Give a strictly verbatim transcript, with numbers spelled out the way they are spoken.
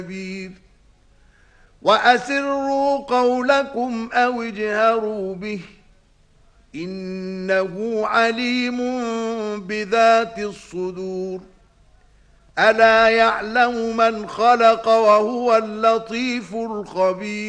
كبير. وأسروا قولكم أو اجهروا به إنه عليم بذات الصدور. ألا يعلم من خلق وهو اللطيف الخبير.